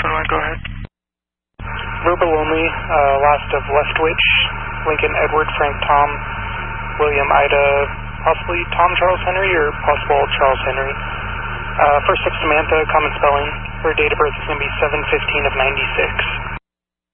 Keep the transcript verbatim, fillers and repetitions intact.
twenty-one, go ahead. Verbal only, uh, last of Leftwich, Lincoln, Edward, Frank, Tom, William, Ida, possibly Tom, Charles, Henry, or possible Charles, Henry. Uh, first up, Samantha, common spelling. Her date of birth is going to be seven fifteen of ninety-six.